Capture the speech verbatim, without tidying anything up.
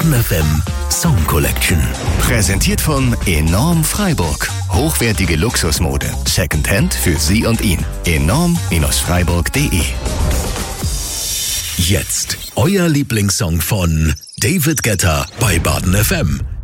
Baden F M Song Collection. Präsentiert von Enorm Freiburg. Hochwertige Luxusmode. Secondhand für Sie und ihn. enorm Freiburg punkt de. Jetzt euer Lieblingssong von David Guetta bei Baden F M.